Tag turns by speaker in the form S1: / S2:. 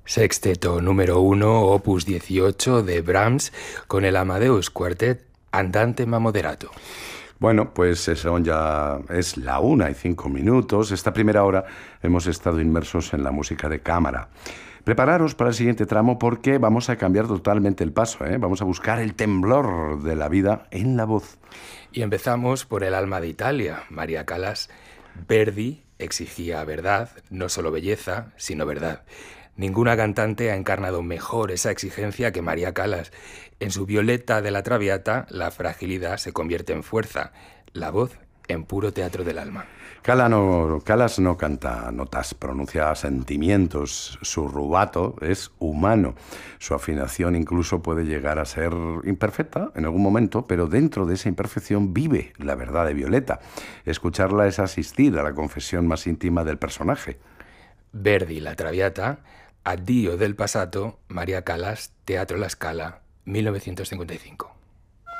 S1: Sexteto número 1, opus 18 de Brahms, con el Amadeus Quartet Andante ma moderato.
S2: Bueno, pues eso ya es la 1:05. Esta primera hora hemos estado inmersos en la música de cámara. Prepararos para el siguiente tramo porque vamos a cambiar totalmente el paso, ¿eh? Vamos a buscar el temblor de la vida en la voz.
S1: Y empezamos por el alma de Italia, María Callas. Verdi exigía verdad, no solo belleza, sino verdad. Ninguna cantante ha encarnado mejor esa exigencia que María Callas. En su Violeta de la Traviata, la fragilidad se convierte en fuerza, la voz en puro teatro del alma.
S2: Callas no canta notas, pronuncia sentimientos. Su rubato es humano. Su afinación incluso puede llegar a ser imperfecta en algún momento, pero dentro de esa imperfección vive la verdad de Violeta. Escucharla es asistir a la confesión más íntima del personaje.
S1: Verdi, la Traviata, Addio del passato, María Callas, Teatro La Scala, 1955.